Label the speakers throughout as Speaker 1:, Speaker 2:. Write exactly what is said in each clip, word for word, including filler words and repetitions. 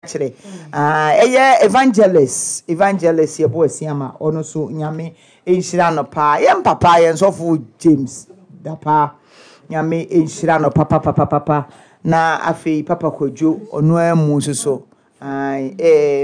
Speaker 1: chere ah eye evangelist evangelist ye bo asiama ono so nyame enhira no pa ye papa ye nsofo James dapa nyame enhira no papa papa papa na afei papa Kwadwo ono amu so ai eh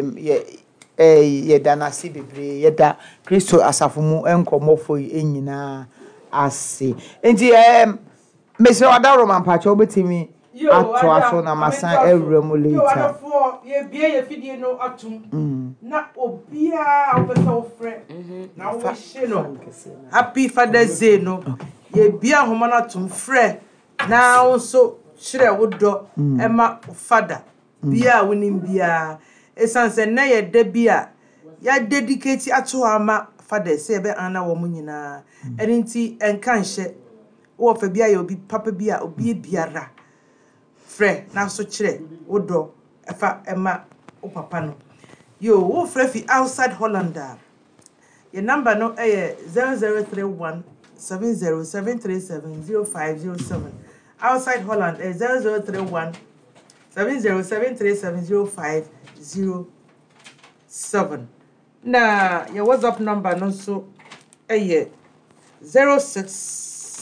Speaker 1: eh ye da na si bebre ye da Kristo asafo mu enkomofo enyina ase enti eh Mister Wadaro man pacho betimi ato aso na masan ewremu later. Yo adofo
Speaker 2: ye bie ye fidie no atum. Na obia obesa ofre. Na wo hye no. Happy Father's Day no. Ye bia homa na atum frɛ. Na so hire wodo ema father. Bia wonim bia esanse na ye da bia ya dedicate ato ama father say be ana wo mu nyina. Enti enka nhye wo fa bia ye obi papa bia obi biara frɛ na so kire wodo efa ema o papa no yo wo frɛ fi outside Hollander your number no eh zero zero three one seven zero seven three seven zero five zero seven outside Holland eh zero zero three one seven zero seven three seven zero five zero seven na your WhatsApp number no so eh zero six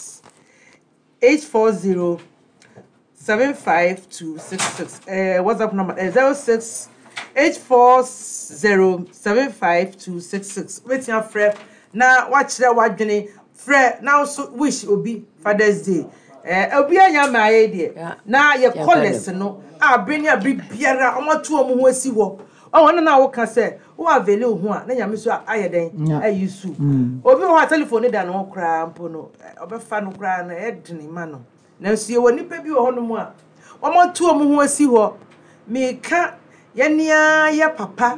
Speaker 2: eight four zero seven five two six six. Uh, WhatsApp number uh, zero six eight four zero seven five two six six. Wait your friend. Now watch that wadjini friend. Now so wish obi Father's Day. Uh, obi anya my idea. Now your callers no. Ah, bring your big biara. I want to omo who si wo. Oh, no na wo can say. Who avail who a na nyame so ayeden ayi su. Obi ho telephone da no kra mpo no. Obefa no kra na edini ma no. Na so ye woni pa bi wo hono mu a. Omo to omo ho asi ho. Me ka ye nia ye papa.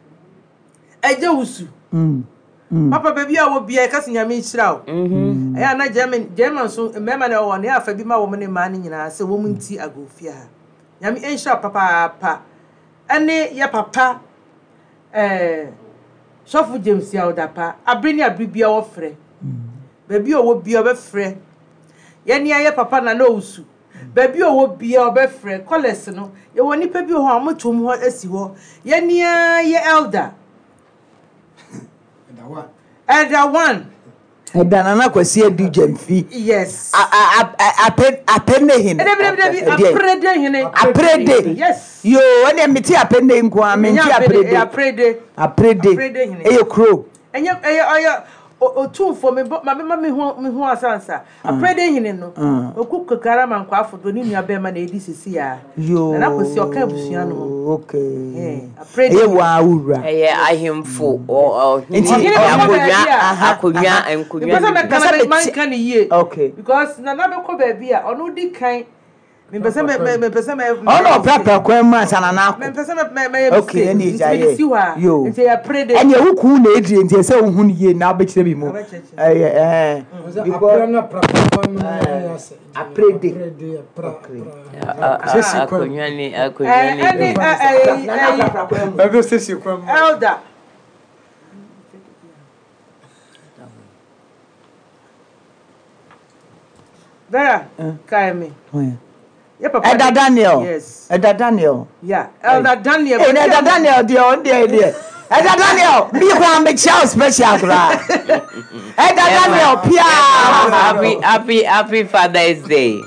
Speaker 2: Eje wusu. Mm. Papa baby a wo bia ka se nyame nhira o. Mhm. Eh na German German so mema na wo na afa bi ma wo ne ma ne nyina se wo mu nti agofia ha. Nyame nhira papa pa. Ane ye papa eh Sofu James ya odapa abreni abribia wo frɛ baby owo bia obe frɛ ye nia ye papa na na osu baby owo bia obe frɛ collect no ye woni pa bi ho amotom ho asi ho ye nia ye elder elder one elder one
Speaker 1: Edana na kwasi adu jamfi
Speaker 2: yes
Speaker 1: a a a apenne hin
Speaker 2: aprede hin
Speaker 1: aprede
Speaker 2: yes
Speaker 1: yo ene meti apenne nko a menti aprede
Speaker 2: aprede
Speaker 1: aprede eyo kro
Speaker 2: enye eyo otu fo me ma me me hu me hu asansa aprede hin no okukukara man kwa afodo ni nua be ma na edi sisi ya na kwasi oka abusua no
Speaker 1: okay
Speaker 2: eh aprede
Speaker 1: eyo wa awura
Speaker 3: eye ahemfo o nti akonwa akonwa enkonwa
Speaker 2: because me kana man kan yie
Speaker 1: okay
Speaker 2: because na na be ko ba bi a ono di kan me pese me me pese me
Speaker 1: ono papa kwan ma sana na
Speaker 2: me pese me me
Speaker 1: okay eni jaye yo
Speaker 2: nti ya prede
Speaker 1: eni huku na edie nti se wo hu ne ye na abekire bi mo eh eh
Speaker 4: because na papa
Speaker 1: a prede
Speaker 3: sesi akonwa ni akonwa ni
Speaker 4: na na sesi kwan
Speaker 2: elder Vera, Kaimi.
Speaker 1: Oh yeah.
Speaker 2: Yeah, Papa.
Speaker 1: Elder Daniel.
Speaker 2: Yes.
Speaker 1: Elder Daniel.
Speaker 2: Yeah. Elder Daniel.
Speaker 1: Hey, Elder Daniel, dear, on dear, dear. Elder Daniel, me want make show special, cry. Elder Daniel, Pia.
Speaker 3: Happy, happy, happy Father's Day.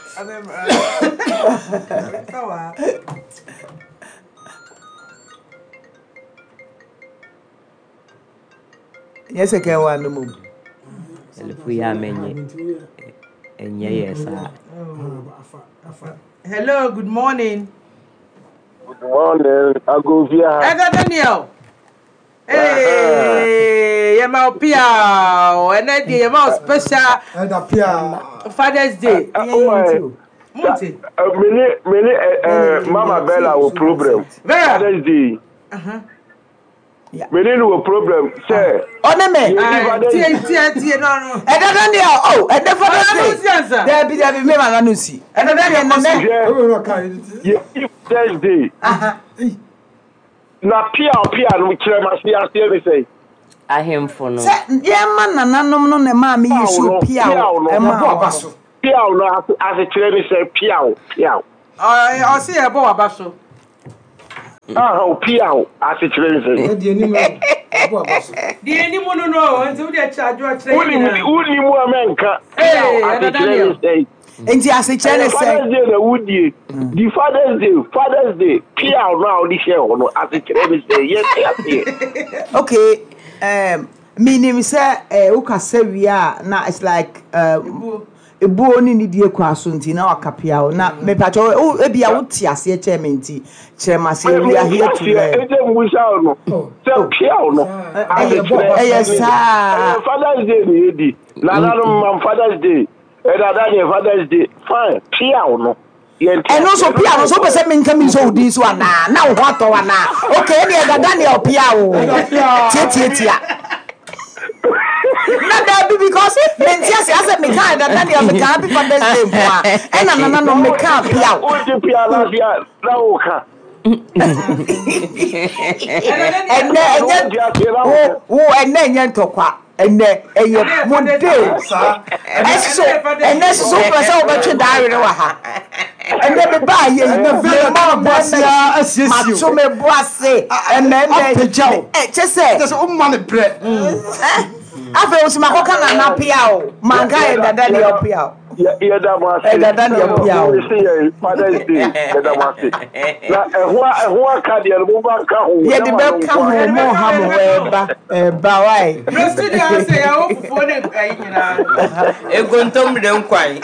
Speaker 1: Yes, I can one move.
Speaker 3: Elfuya menye. Enye yesa.
Speaker 2: Hello, good morning.
Speaker 5: Good morning, Agovia.
Speaker 2: Elder Daniel. Hey, Yama Pia, and I did a special
Speaker 4: Elder Pia
Speaker 2: Father's Day.
Speaker 5: Monty. Many, many, Mama Bella will problem. Father's Day. Uh huh. Yeah. Many no problem, sir.
Speaker 1: Oh, no, me.
Speaker 2: Tia, tia, tia, no, no.
Speaker 1: Elder Daniel, oh, and the Father's Day. There be, there be, me, man, no see. Elder Daniel, no,
Speaker 5: no. Yeah, Father's Day. Uh huh. Na pia pia no kire ma se ase be say
Speaker 3: ahemfo no
Speaker 1: ye man nananom no ne ma me yesu pia e ma bo abaso
Speaker 5: pia no ase kire be say pia pia
Speaker 2: ah o se e bo abaso
Speaker 5: ah o pia o asikyere nse
Speaker 4: di eni mo abo abaso
Speaker 2: di eni mo no no nti wo de charge wa kyerɛ
Speaker 5: uni uni mu amenka
Speaker 2: eh
Speaker 5: asikyere nse
Speaker 1: enti asikyere nse
Speaker 5: Father's Day na wudie the Father's Day Father's Day pia now di share no asikyere nse yes yes
Speaker 1: okay um minim say eh ukasa wi a na it's like um ebu oni ni die kwa so nti na wakapia o na me pacho e bia wo ti ase chairman ti chairman say we are here to learn
Speaker 5: e dem musa no so pia no
Speaker 1: eh yes sir
Speaker 5: Father's Day ni di na na no Father's Day e da da ni Father's Day fine pia no
Speaker 1: and also pia no so person me nka mi so udi so ana na wo ato ana okay ni e da da ni o pia o tie tie tie na that be because mentia say ase me kan that Daniel me kan be for the same one e na na no me kan pia
Speaker 5: o di pia la pia na o ka
Speaker 1: ene enye wo wo ene enye ntokwa ene eye monde eso ene so pese o betwe daare wa ha ene be ba ye na vle ma bosia asiesie ma so me boase ene ene e chese
Speaker 4: just o ma ne bre
Speaker 1: afa o sima ko kana na pia o manga e dada le pia o
Speaker 5: ya da ma se
Speaker 1: dada le pia o
Speaker 5: se ye Father's Day ya da ma se na ehwa ehwa ka de mo ba ka ho
Speaker 1: ye de be ka ho mo ha mo we ba e ba wai
Speaker 2: president say ya o fufu ne kai nyina
Speaker 3: egontom de nkwai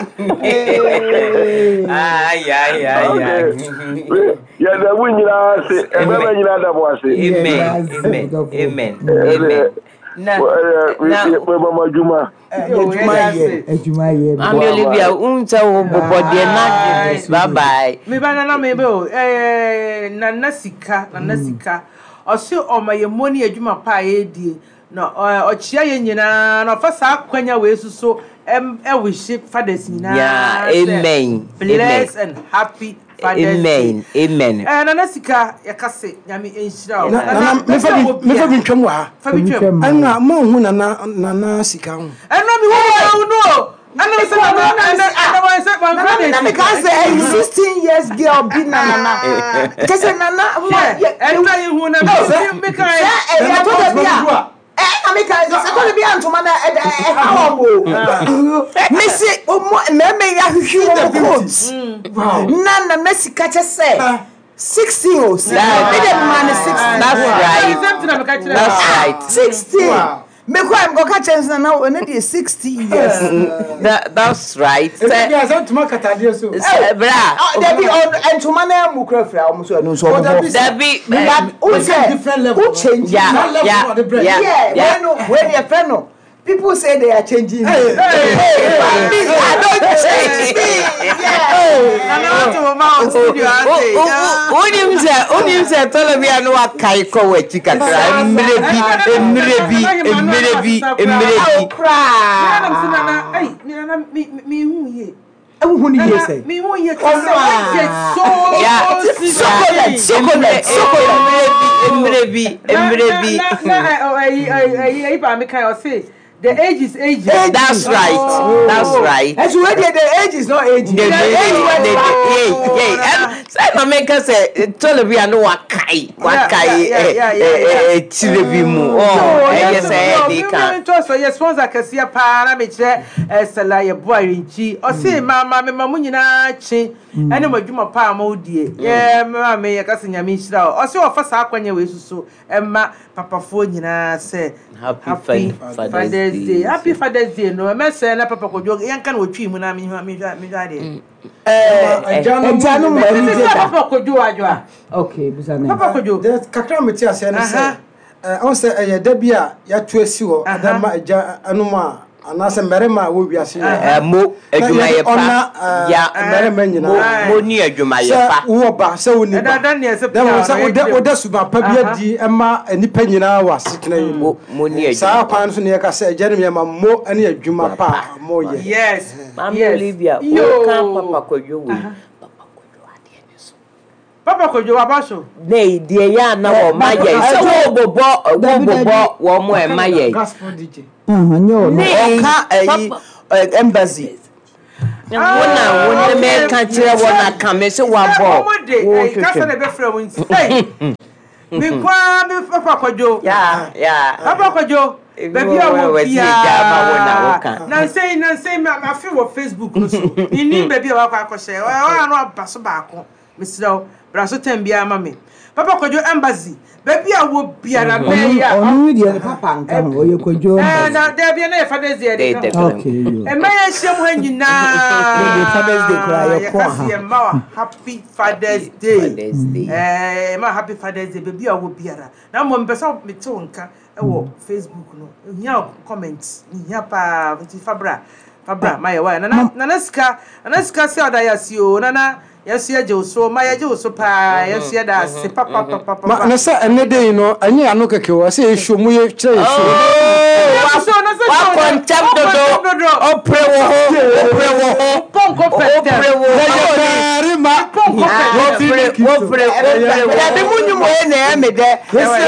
Speaker 3: ay ay ay
Speaker 5: ya da wu nyina se e ba ba nyina da bo se
Speaker 3: amen amen amen amen na
Speaker 5: na we mama juma
Speaker 1: ejuma ye ejuma ye
Speaker 3: Mami Olivia unta wo bobode na bye bye
Speaker 2: me ba na na me be o eh na na sika na na sika o se o ma ye moni ejuma pa ye die no o chia ye nyina na fa sa kwanya we suso em e wish fathers nyina
Speaker 3: yeah amen
Speaker 2: blessed and happy Father's
Speaker 3: amen amen
Speaker 2: eh na na sika ya kase nyame enhyira o
Speaker 4: na me fa me fa bi ntwam wa
Speaker 2: fa bi twam
Speaker 4: ana mo hu na na na sika hu
Speaker 2: eno mi hu no ana se na na ana wa se ban fa
Speaker 1: na me can say sixteen years girl be na na na kese na na
Speaker 2: eno yi hu na me kan
Speaker 1: eh ya to da bia eh na me can say to bia ntoma na eh ha wo me se me me ya hwehwe wo na na na sika che say sixteen oh six me dem man sixteen
Speaker 3: that's right that's right
Speaker 1: sixteen me kwa am go ka chance na now na dey sixty years
Speaker 3: that that's right
Speaker 4: ya say tuma katade so
Speaker 3: bra
Speaker 1: there be on entuma na mu kra fra o so no so
Speaker 3: there be
Speaker 1: o say different level o change
Speaker 3: yeah yeah
Speaker 1: yeah when when you friend no people say they are changing me. Hey, hey, hey, I don't change me. Yeah.
Speaker 2: I know to mama studio ase.
Speaker 3: Onim se onim se tolobia no akai ko wachi kakra emrebi emrebi emrebi emrebi
Speaker 1: kra.
Speaker 2: Na na na ai mi na mi mi hu ye.
Speaker 1: Who ni ye say?
Speaker 2: Me who ye so yeah
Speaker 1: chocolate chocolate chocolate
Speaker 3: emrebi emrebi
Speaker 2: na ai ai ai pa me kai o say the age is age.
Speaker 3: That's right. Oh. That's right.
Speaker 1: As you ready, the age is not age.
Speaker 3: The, the, the age when the yeah yeah. Say no make us say tolobia no wakai wakai eh eh chilebi mu. Oh, yes eh they can.
Speaker 2: So your sponsor kasia pa na me che Stella ye boy nchi. O say mama me mamu nyina chi. Ene madwuma pa ma odie. Yeah mama me ye kase nyame hira. O say o fa sa akwanya we susu. Emma papa fo nyina say
Speaker 3: happy Father's Day.
Speaker 2: Happy Father's Day. No, me say na papa kojo yan kan wo twi mu na me me me jade.
Speaker 1: Eh, ejanu mo ni de
Speaker 2: papa kojo adwa.
Speaker 1: Okay, bisa na.
Speaker 2: Papa kojo.
Speaker 4: The kakra me ti ase na say. Eh, on say eh da bia ya tu asi ho adama eja anuma anase merema wo wiase
Speaker 3: eh mo adwumaye pa ya
Speaker 4: merema nyina
Speaker 3: mo ni adwumaye pa
Speaker 4: wo ba se woni ba
Speaker 2: da ne se
Speaker 4: da se wo da wo da suba pa bia di ema anipa nyina wa setena yi
Speaker 3: mo ni adwuma
Speaker 4: sa kwan so ne ka se ejenim ye ma mo ani adwuma pa mo ye
Speaker 2: yes
Speaker 3: Mami Olivia o kan papa kojo we
Speaker 2: Papa kojo abaso
Speaker 3: nei die ya na wo maye se wo bobo wo bobo wo mo e maye
Speaker 4: gospel D J
Speaker 1: mhm nyo no ka eh embassy
Speaker 3: Wona wona me ka kire wona ka me se wa bo.
Speaker 2: Wo ka se na be fra won ti. Hey. Me kwa me papa kwajo.
Speaker 3: Yeah, yeah.
Speaker 2: Papa kwajo. Baby I wo bia. Na say na say ma fi wo Facebook no so. Ni baby wa kwa akose. Wa no abaso ba ko. Me siraw. Braso tem bia ma me. Papa kwajo embassy. Baby I wo bia na me ya.
Speaker 1: Onu di papa nka ho ye kwajo.
Speaker 2: Eh na there bia na Father's Day.
Speaker 1: Okay.
Speaker 2: E ma ya hiem ha nyina.
Speaker 1: Father's Day kra ye ko
Speaker 2: ha. Happy Father's Day. Eh ma happy Father's Day baby I wo bia na mo mpesa me te wonka e wo Facebook no. Hia comments. Hia pa Fabra. Fabra my why na na na ska na ska se oda ya si o na na yes ya je so ma ya je so pa yes ya da se papa papa papa
Speaker 4: na sa ene dey no anye ano keke o se ehwo mu ye kire ehwo
Speaker 2: wa so na se
Speaker 3: wa contempt dodo opre wo ho opre wo ho
Speaker 2: ponko pete
Speaker 3: opre wo
Speaker 4: ho ma
Speaker 2: ponko pete
Speaker 3: opre opre opre ya de munyu mo e na me de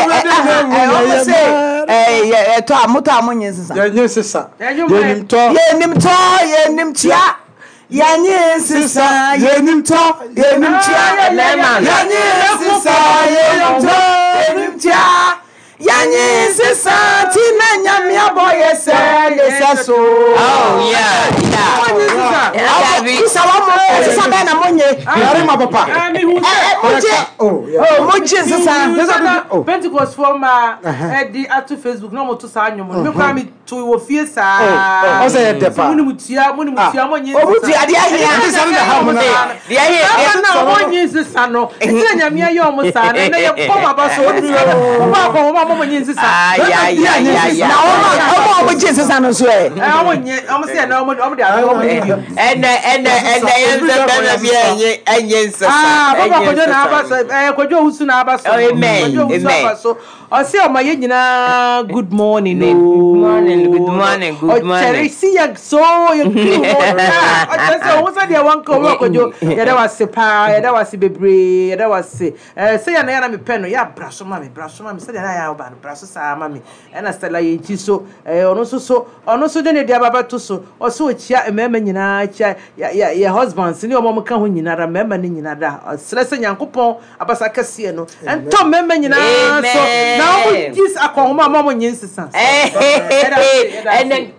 Speaker 3: o se eh eh to amoto amonye sisa
Speaker 4: ya nye sisa
Speaker 2: ye nim
Speaker 4: to
Speaker 1: ye nim to ye nim tia yanye sisa ye nim to ye nim tia yanye sisa ye nim to ye nim tia yanye sisa tina nyame aboye se le so
Speaker 3: oh yeah yeah
Speaker 1: yeah sisa wa mo sisa be na monye
Speaker 4: yare ma papa
Speaker 2: ah mi hu
Speaker 1: se
Speaker 4: oh yeah
Speaker 1: oh mo je sisa
Speaker 2: Pentecost for ma e di atu Facebook no mo to sa anyomo me kwa mi to wo fie sa
Speaker 4: oh say de pa
Speaker 2: mo ni mutia mo ni mutia mo nyi
Speaker 1: o mutia de ahia
Speaker 4: sisa na ha mo na
Speaker 3: de ahia
Speaker 2: na mo nyi sisa no e nyame ayo mo sa na na ye poma ba so ni o ba ko mo mo nyi sisa
Speaker 3: ya ya ya ya
Speaker 1: na o ma o mo je sisa no so e
Speaker 2: eh o nyi o mo se na o mo o mo de o mo nyi
Speaker 3: ene ene ene yense bena bi enye enye nsesa
Speaker 2: ah baba kojo na aba so eh kojo husu na aba so
Speaker 3: amen amen
Speaker 2: so o se o ma ye nyina good morning
Speaker 3: good morning good morning good morning
Speaker 2: o chere si ya so ye kiu mo o chere se o so de wan ko wo kojo ye da wase pa ye da wase bebre ye da wase eh se ya na ya na me pe no ya braso ma me braso ma me se de na ya oba no braso sa ma me e na stella ye chi so eh ono so so ono so de ne dia baba to so o so chia emema nyina chia ya ya husbands ni o mo ka ho nyina ra mema ni nyina da sele se nyankopon abasa kase no ento mema nyina so na o jis akon ma mo nyin sisa
Speaker 3: eh and then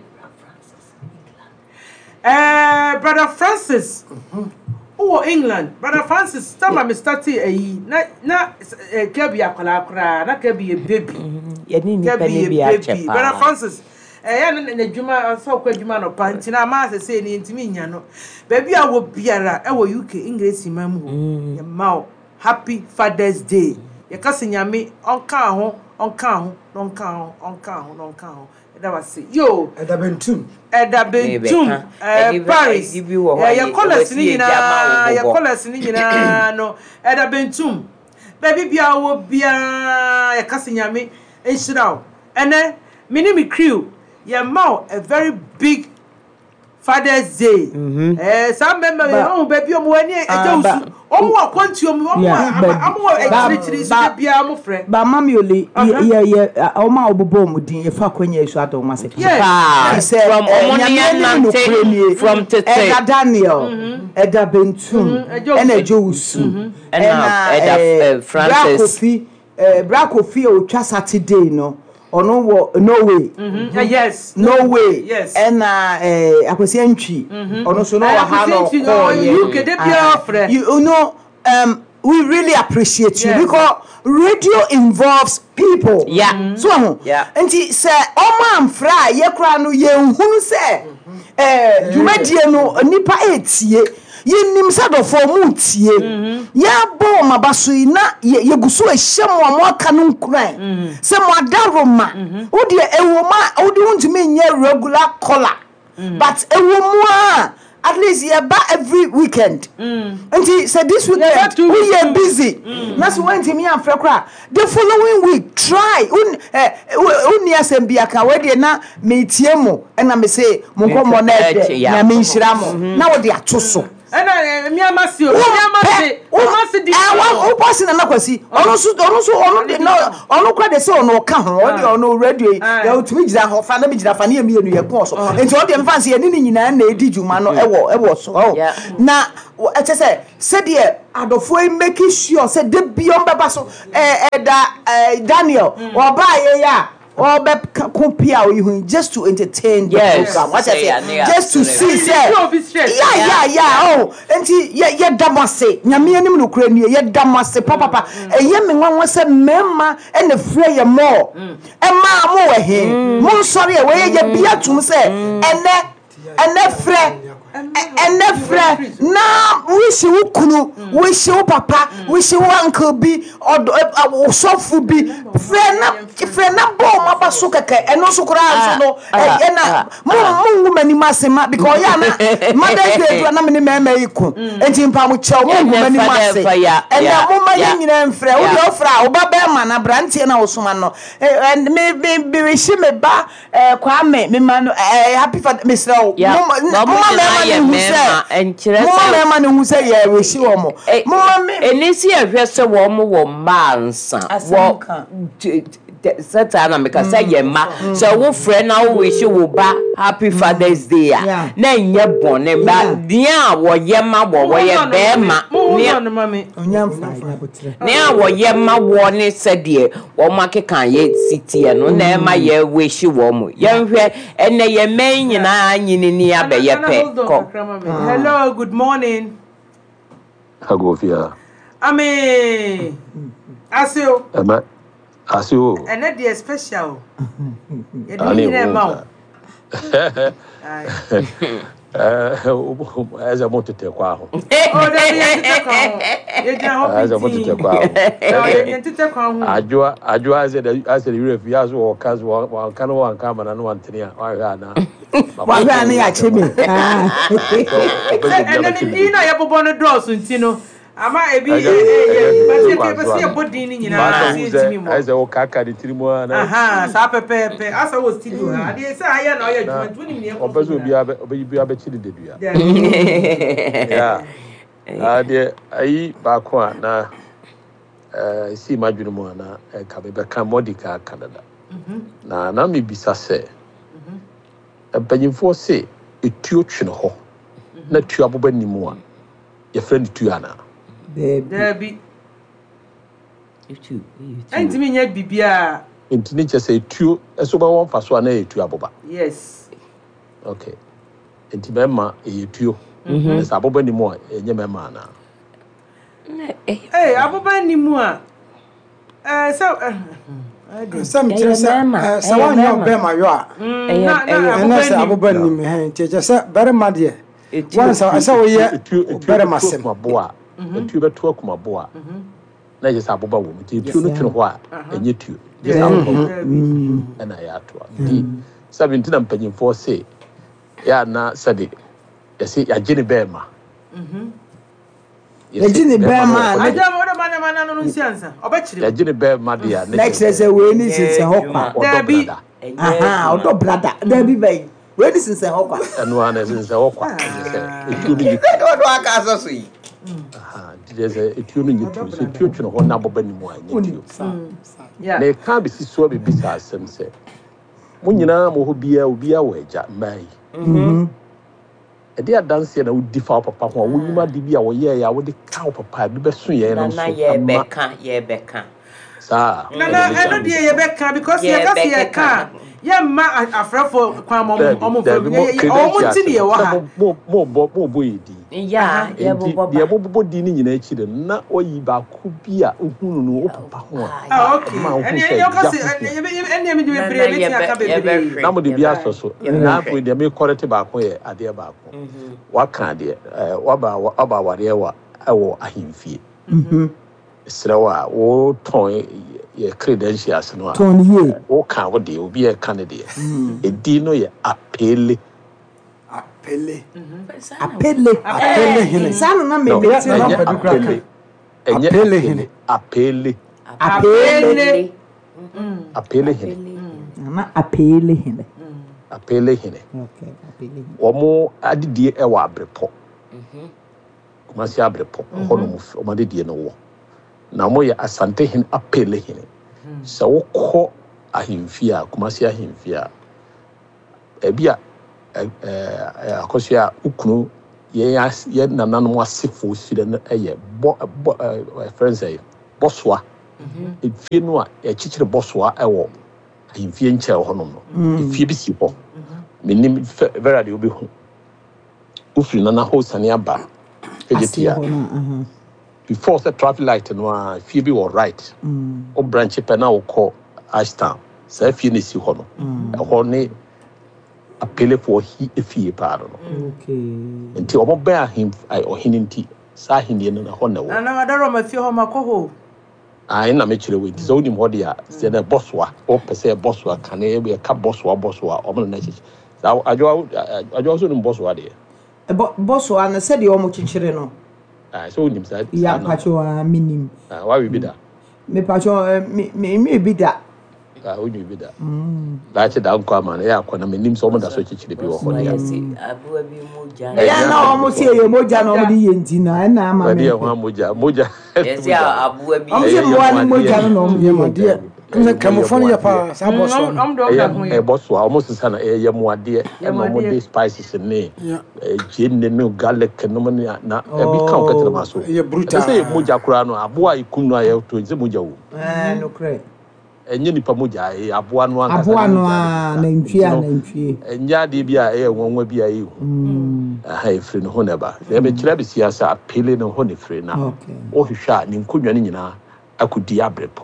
Speaker 2: eh brother Francis oh England brother Francis tama me start eh na na kebi akola akora na kebi baby
Speaker 3: ye ni ni pe ni bi a chepa
Speaker 2: brother Francis eh ya na na djuma so kwa djuma no panti na ma se se ni ntimi nya no baby a wo biara e wo U K English mam ho ye ma happy Father's Day ye kase nyame onka ho onka ho onka ho onka ho onka ho da wase yo
Speaker 4: eda bentum
Speaker 2: eda bentum eh Paris ye ye colors ni nyina ye colors ni nyina no eda bentum baby bia wo bia ye kase nyame enshiraw ene mini mi crew ye ma a very big Father's Day eh some member oh baby o mo ani ejawusu o mo akwanti o mo amo echirichiri so bia mo frɛ
Speaker 1: ba mami ole ye ye o ma obobo mu din ye fa kwanya isu ato ma se
Speaker 3: pa from omoni from tete
Speaker 1: Eda Daniel Eda Bentum ena ejawusu
Speaker 3: ena Eda Francis
Speaker 1: Bra Kofi o twa Saturday no ono wo Norway
Speaker 2: yes
Speaker 1: Norway
Speaker 2: yes
Speaker 1: ena eh akwesi antwi ono so no wa ha no
Speaker 2: you ke de bia ofre
Speaker 1: you know um we really appreciate you because radio involves people
Speaker 3: yeah
Speaker 1: so
Speaker 3: yeah
Speaker 1: nti se o man fra ye kra no ye nhunu se eh dwumadie no nipa etie yenim sadofo mu tie ya bo mabaso na yeguso ehyem wa mo aka no nkuran se mo adaroma wo de ewoma wo de wontumi nye regular color but ewoma at least you ba every weekend until say this weekend we are busy na so when me am frekra the following week try un uni asem bia ka we de na me tie mo na me say mo ko mo na de na me nhira mo na wo de atoso
Speaker 2: Ena mi amasi o, mi amasi. O amasi di.
Speaker 1: Eh, wa o boss na nakwasi. Ono so ono so ono de no ono kwa de se ono ka ho. O de ono radio. Ya otumi gira ho fa na bi gira fa na emi enu ye ko so. Enti o de mfa se ye ni nyina na edi djuma no ewo ewo so. Na e che se se de adofo e make sure se de biom beba so eh eh Daniel o ba ye ya or be compare you just to entertain the
Speaker 3: yes,
Speaker 1: program. What I say,
Speaker 3: yeah,
Speaker 1: just to see, say, yeah, yeah, yeah. Oh, and see, yeah, yeah, damase. Nyami eni mu kure ni yeah, damase. Papa, papa. E ye me wan wan say mema and the free more. E ma mo we he. Mo sorry we ye bia tum say ene ene free. And friend now wish you kunu wish you papa wish you uncle be or so food be friend friend na bomb aba so keke eno so kura no e na mo mo mani masema because ya na mother day na me me iku enti mpa mo chew mo mani mase and na mo ma nyina mfre wo do fra wo ba be ma na brantie na wo soma no and me be wish me ba kwa me me ma no happy for Mister mo mo
Speaker 3: yeah, mema and chiresa
Speaker 1: mema no hu say ye we shi wo mo
Speaker 3: mama enisi ehwe se wo mo wo ma nsa wo Satana make say ye ma so wo frɛ na wo wish wo ba happy Father's Day na nye bone ba dia wo ye ma wo wo ye be ma
Speaker 2: ne
Speaker 3: ne a wo ye ma wo ne sɛdeɛ wo ma keka ye sitie no na ma ye wish wo mo ye hwɛ ene ye man nyina nyini ni abɛye pɛ.
Speaker 2: Hello, good morning.
Speaker 5: Agofia.
Speaker 2: Ame asio
Speaker 5: Ema asio
Speaker 2: and that is special. You didn't know.
Speaker 5: Eh, as a motor take wow.
Speaker 2: Oh, that is a motor take wow.
Speaker 5: Ajua, Ajua as a as a refuge or cause one can one come and one thing. I got now.
Speaker 1: Wa ga na ya chebe.
Speaker 2: And then you know you have one draws untino. Ama ebi eh but you can see a body ni nyina see me mo.
Speaker 5: As a kaka di trimo na.
Speaker 2: Aha, sa pepe pepe. Asa wo studio ha. Dey say aya na oya juma twenty me.
Speaker 5: Obezo obi abe obi bi abe chiri de dua. Yeah. Ah de ayi ba ko na eh si madwunu mo na e ka be ka Modica Canada. Na na me bisa se. Mhm. Mpanyimfo se etuo twene ho. Na tuo aboba nimu a. Ye friend tuo ana.
Speaker 2: Debi. Itu. Enti me nya bibia.
Speaker 5: Enti ni chese tuo eso ba won faso ana etuo aboba.
Speaker 2: Yes.
Speaker 5: Okay. Enti mema etuo. Mhm. Esa aboba nimu a enye mema na.
Speaker 2: Eh, aboba nimu a. Eh so
Speaker 4: Some chesa sa wanyo be ma yo a.
Speaker 2: Na na
Speaker 4: na sa aboba nim he chesa bare ma de. Once I saw ye bare ma sem
Speaker 5: boa. Etu beto akuma boa. Na je sa aboba wo mi ti tu no twene ho a enye tu. Je sa aboba. Na ya to. Di seventeen na mpanyimfo se ya na sade. Ya se ya gene be ma. Mhm.
Speaker 1: Ya gene be ma.
Speaker 2: Aja mo do mana mana no nsiansa. Obechire.
Speaker 5: Ya gene be ma de ya.
Speaker 1: Next say we ni sinse hokwa.
Speaker 2: Dabi.
Speaker 1: Aha, odo brother. Dabi bay. We ni sinse hokwa.
Speaker 5: Anu ana sinse hokwa. Etu ni.
Speaker 3: Odo aka so so yi.
Speaker 5: Aha, diese etu no nyitu. So etu twene ho na aboba ni mu a nyitu. Yeah. Na ka bi si so be bisa asem se. Mo nyina mo ho bia obi a wo eja mai. Mhm. Ede adanse na wodi fa papa ho wo nyuma de bi a wo ye ya wo de ka papa bi be so ye no so.
Speaker 3: Na ye beka, ye beka.
Speaker 5: Sa.
Speaker 2: Na na eno de ye beka because ye ka se ye ka. Ye ma afrafo kwa mo mo fo omo ti ne ye wa ha.
Speaker 5: Mo mo mo mo bo yedi.
Speaker 3: Ya, ye bo bo.
Speaker 5: Ye bo bo di ni nyina echi de na oyi ba ku bi a ohunu no papa ho.
Speaker 2: Ah okay. Ene ye ka se ene me de bebre me ti aka bebre.
Speaker 5: Na mo de bi aso so. Na po de me correct ba ko ye ade ba ko. Wa kan de eh wa ba wa ba ware wa ewo ahimfie. Mhm. Srewa wo ton ye credentials no a.
Speaker 1: Ton ye.
Speaker 5: Wo kan wo de obi e kan de. Edi no ye apele.
Speaker 4: Apele.
Speaker 1: Apele. Apele hene. Sanu na me me ti no
Speaker 5: apele. Enye apele hene. Apele.
Speaker 2: Apele.
Speaker 5: Apele hene.
Speaker 1: Na apele hene.
Speaker 5: Apele hene.
Speaker 1: Okay, apele.
Speaker 5: Omo adidie e wa abrepo. Mhm. Kumasi Abrepo, Honum, Omadi no war. Na moya asante hin apele hin. So ko ahimfia, Kumasi ahimfia. Ebia eh akosia ukunu ye ye nananom asefo sire no eye bo friends say boswa efie no a e chichire boswa ewo ahimfie nche honom no efie bi si ho menim vera de obi hu ufiri nana ho sane aba ejetia before the traffic light no a fie bi were right o branch pe na wo call Ashtown sa fie ne si ho no e ho ne apele for he efie pa no
Speaker 1: okay
Speaker 5: nti omo ba him ai ohininti sa hindie no na ho na wo
Speaker 2: na na adaro ma fie ho makoho
Speaker 5: ai na me kire we nti so nim ho dia se na bosswa o pese bosswa kan e be ka bosswa bosswa omo na chi sa ajo ajo so nim bosswa de
Speaker 1: e bosswa na se de omo chichire no
Speaker 5: ai so nim sa
Speaker 1: ya pacho a minim
Speaker 5: ah wa we bi da
Speaker 1: me pacho me me bi da
Speaker 5: ah o nyu bi da mm da che da nko ama na ya akona menim so mo da so chichire bi wo ho ya
Speaker 3: abua bi moja
Speaker 1: ya na omo si ye moja na omo di ye nti na na ama me
Speaker 5: ya ho moja moja
Speaker 3: yesi abua bi
Speaker 1: omo si mo ani moja no omo di moja
Speaker 4: Kama kamufoni ya pa sa bosswa
Speaker 5: e bosswa omo sisa na e ye mo ade e no mo de spices ne e gin ne garlic no mo na e bi kan ka tere maso
Speaker 4: ye brutal
Speaker 5: se moja kura no aboa ikun no aye to nze moja wo
Speaker 1: eh no kre
Speaker 5: enye nipa moja e aboa no anga
Speaker 1: aboa no a na ntwie na ntwie
Speaker 5: enya de bia e wonwa bia e hu aha e free no ho na ba e be kira be siasa apele no ho ne free na o hwehwa ni nkonwa ni nyina akudi abrepo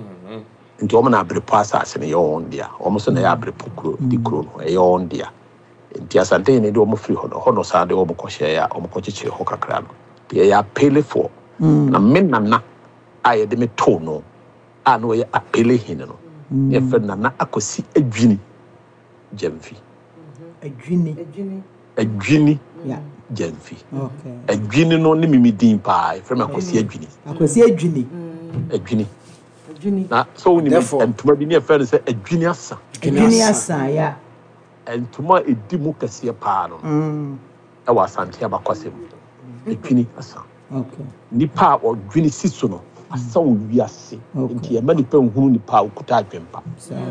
Speaker 5: nti omo na abrepo asase ne yo ndia omo so na ya abrepo kuro di kuro no e yo ndia nti asante ne de omo free ho no ho no sa de omo kohye ya omo kochichire ho kakra no de ya apele for na menana aye de me to no ano ye apele hin no ye fe nana akosi adwini Jemfi
Speaker 1: adwini
Speaker 2: adwini
Speaker 5: adwini
Speaker 1: ya
Speaker 5: Jemfi
Speaker 1: okay
Speaker 5: adwini no ne mimidin pa e fe me akosi adwini
Speaker 1: akosi adwini
Speaker 5: adwini
Speaker 2: adwini
Speaker 5: na so ni entuma bi ne fe se adwini asa
Speaker 1: adwini asa ya
Speaker 5: entuma edimu kase pa no
Speaker 1: mm
Speaker 5: e wa asante abakwasem adwini asa
Speaker 1: okay
Speaker 5: nipa odwini siso no asa wo wiase nti e ma nipa nhunu nipa okuta adwempa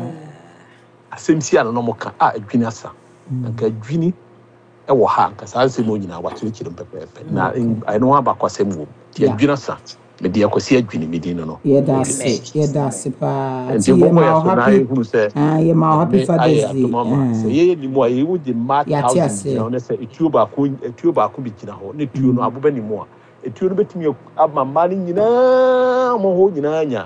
Speaker 5: asemsi ana no moka a adwini asa nka adwini e wo ha nka sa nsem onyina wakyerekire mpepepe na ai no abakwasem wo ti adwini asa me de akosi adwini me din no
Speaker 1: ye da se ye da se pa
Speaker 5: ti ye ma happy
Speaker 1: ah ye ma happy Father's Day
Speaker 5: so ye ni mo ye wo di mat thousand you know say etuo ba ko etuo ba ko bi kina ho ne tuo no aboba ni mo a etuo no betumi amama ni nyina mo ho nyina nya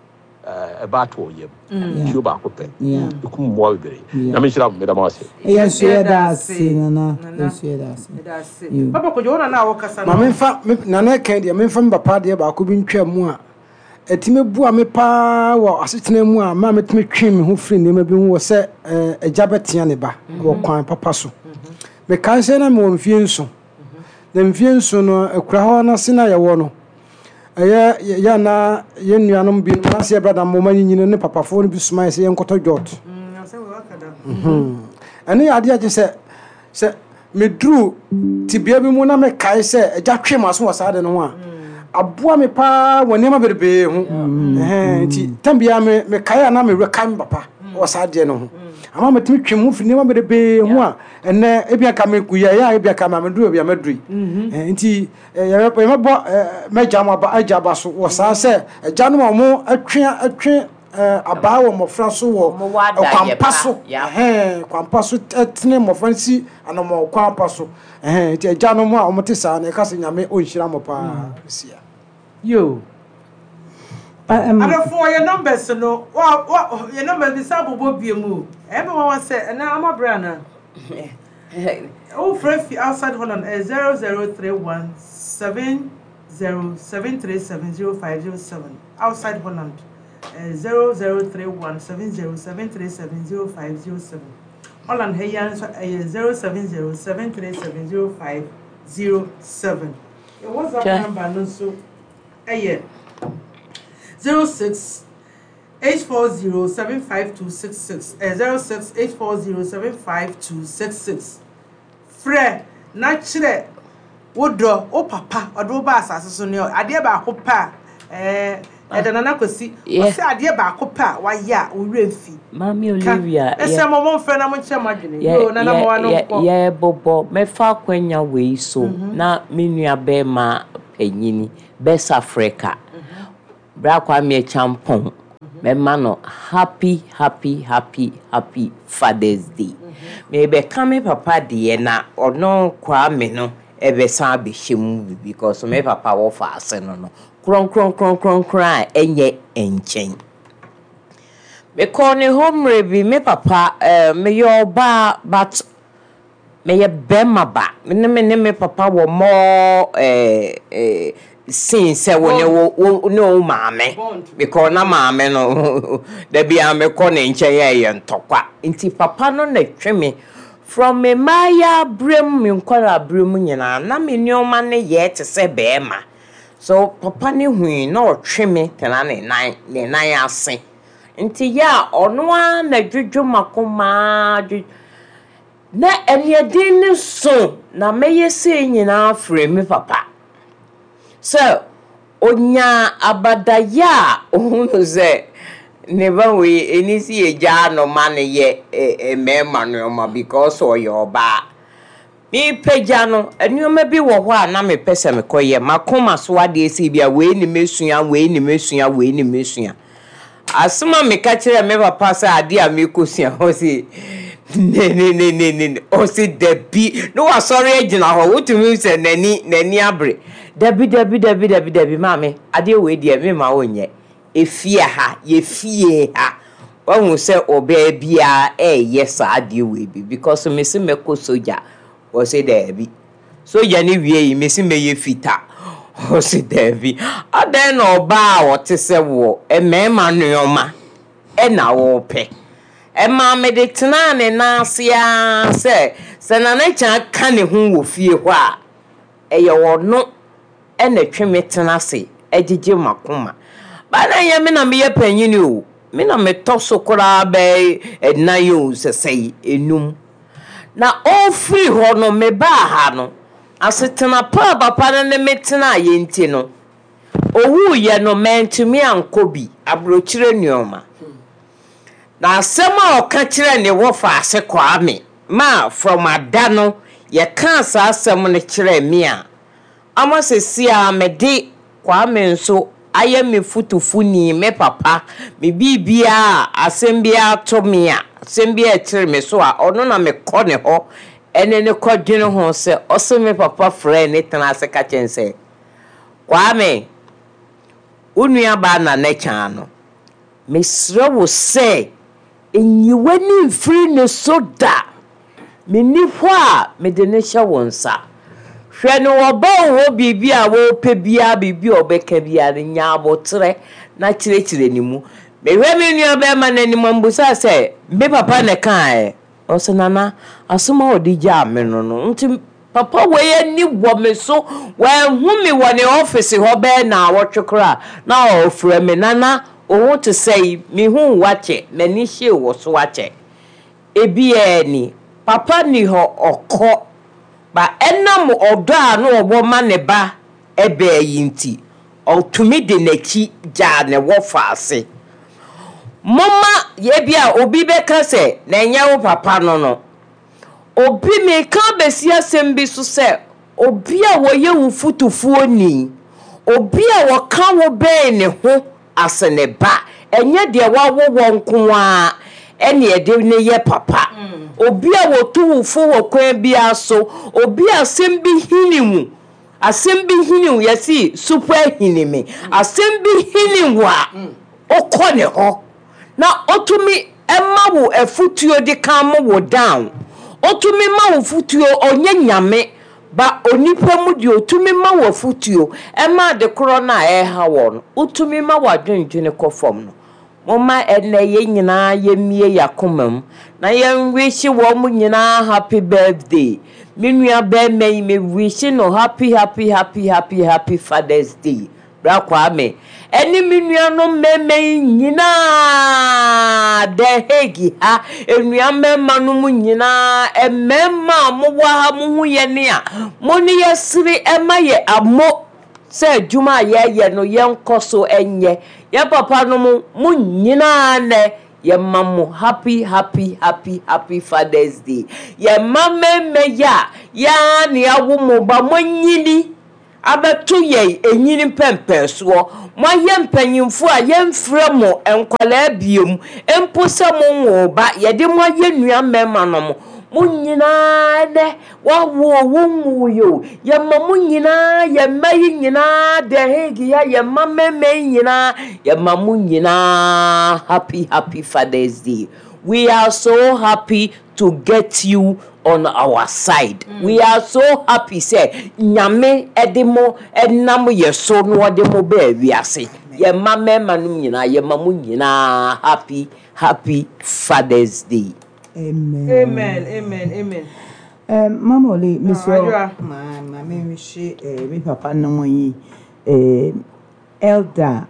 Speaker 5: eh ba to yem etuo ba ko pe ku mo bibere na me shira me da ma se
Speaker 1: ye so ye da se na ye so ye da se
Speaker 2: da se papa ko jona na wo kasa
Speaker 4: ma me fa na na kan dia me fa mbapa de ba ko bi ntwa mu a etime bu a me pa wo asetena mu a ma metime twen me ho firi ne ma bi hu wo se agya betia ne ba wo kwan papa so me kan se na me wo mfie nso na mfie nso no akura ho na se na ye wo no eye ya na ye nuanom bi na se brada mo ma nyine ne papa fo no bi suma se ye nkoto jot
Speaker 2: mm se wo akada
Speaker 4: mhm ani ade age se se me dru tibia bi mu na me kai se agya twe maso wo sa de no ho a aboa me pa woni ma berebe hu eh nti tambia me me kai na me rekan papa wo sa de no ho ama me timi twem hu fini ma berebe hu a ene ebia ka me kuya ya ebia ka ma me dru ebia me dru eh nti ya me bo me jama ba aja ba so wo sa se agya no mo atwe atwe aba wo mofra so wo kwampa so eh kwampa so tene mofra si anomo kwampa so eh nti agya no mo a omote sa na ka se nyame onhira mo pa sia
Speaker 2: yo
Speaker 1: um
Speaker 2: ada for your numbers no wa wa your numbers bi sa bobo biemu e be wa say na amabra na oh friend outside Holland zero zero three one seven zero seven three seven zero five zero seven outside Holland zero zero three one seven zero seven three seven zero five zero seven Holland heyan so zero seven zero seven three seven zero five zero seven your WhatsApp number no so eh zero six eight four zero seven five two six six zero six eight four zero seven five two six six Fre na chire wodro o papa odo ba asase so ne ade ba akopa eh edana na kwasi o se ade ba akopa wa ya o remfi
Speaker 3: Mami Olivia
Speaker 2: ese mo mo mfe na mo nche madwene yo na na mo wa no ko
Speaker 3: ye bobo me fa kwanya we so na menua be ma panyini Best Africa bra kwa me champon me ma no happy happy happy happy Father's Day me be kame papa de na ono kwa me no ebe san be hemu because me papa wo fa ase no no kron kron kron kron kron enye enchen me call ne home rebi me papa eh me yo ba but me ye bema ba me me me papa wo mo eh eh sin se wo ne wo no maame because na maame no da bia me call ne nche ye ye ntokwa nti papa no na tweme from me maya brem me nkwara brem nyina na me nyoma ne ye te se bema so papa ne hui na otweme tena ne nan ne nan ase nti ya ono a na dwudwo makoma na eniedin ne so na meye se nyina afre me papa so onya abadaya ohunu ze never we enisi eja no man ye e mema no ma because o yoba mi peja no enuoma bi wo ho a na me pese me koye makoma so ade esi bia we ni mesua we ni mesua we ni mesua asuma me ka kire me papa sa ade a me kosua ho si ne ne ne ne ne o si debi no wa sorry agina ho wotumi se nani nani abre debi debi debi debi debi mame ade we die me ma wonye efie ha ye fie ha won se oba bia eh yes ade we bi because me se me ko soja o se debi soja ni wie yi me se me ye fita o se debi adan no oba wo te se wo e mema nuoma e na wo pe e ma me de tena ne na sia se se na na chan ka ne hu wo fie ho a e ye wo no e na tweme tena se ejije makoma ba na ye me na me ye panyini o me na me to so kora be edna yo se sei enum na all free ho no me ba ha no asetena pa papa ne me tena ye nti no owu ye no mentumi ankobi abrochire nuoma na asema o ka kire ne wo fa ase kwa me ma from adano ye kan sa asem ne kire me a amosesi a me de kwa me nso aye me futufuni me papa me bibia asem bia to me a asem bia kire me so a ono na me kɔ ne ho ene ne kɔdwene ho se ɔse me papa frɛ ne tena ase ka kyense kwa me unua ba na ne kyan no me srɛ wo se enyiwani mfiri ne soda me ni ho a me de ne hye wonsa hwɛ no oba wo bibia wo pe bia bibia obeka bia ne nya abotre na kirekire ni mu me hwɛ me nua ba ma nani mambusa se me papa ne kan o se nana asoma odija me no no nti papa we ni wo me so we hu me wo ne office ho be na wotwekra na o frɛ me nana o to say me hu wache mani hye wo so wache ebi e ni papa ni ho okɔ ba enam odo a no obo ma ne ba ebe yinti o tumi de nachi ja ne wo faase mama ye bia obi be ka se na nya wo papa no no obi me ka besi asem bi so se obi a wo ye wo futufuo ni obi a wo ka wo be ne ho asene ba enye de wa wo wonko a ene e de ne ye papa obi a wo tu wo fu wo kwan bia so obi asem bi hinimu asem bi hinimu yesi super hinimi asem bi hinimu a okɔ ne ho na otumi ema wo afutuo de kan mo wo down otumi ma wo futuo onye nyame ba onipa mu de otumi ma wo futuo ema de kro na e ha won otumi ma wa dwendwene kofom no mama ene ye nyina ye mie yakomam na ye wish wo mu nyina happy birthday menua be me me wish no happy happy happy happy happy Father's Day bra kwa me eni menua no meme nyina nyinaa de hegi ha enua mema no mu nyinaa emema mo wa ha mo hu ye ne a mo ne yesiri ema ye amo se juma ye ye no ye nkoso enye ye papa no mu mu nyinaa ne ye mamu happy happy happy happy Father's Day ye mameme ya ya ne awo mo ba mo nyini abeto ye enyini pempe so mo ye mpanyimfo a ye mfrɛ mo enkwala biom empo se mo wo ba ye de mo ye nua mema no mo mo nyina ne wa wo wo yo ye mamu nyina ye mayi nyina de hegi ya ye mameme nyina ye mamu nyina happy happy Father's Day. We are so happy to get you on our side. Mm. We are so happy say nyame edemo enam ye so no odemo ba wiase. Ye mama manum nyina ye mamu nyina happy happy Father's Day.
Speaker 1: Amen.
Speaker 2: Amen. Amen. Amen.
Speaker 1: Um, Mama Oli, Monsieur, my my me she eh me papa no mo yi eh elder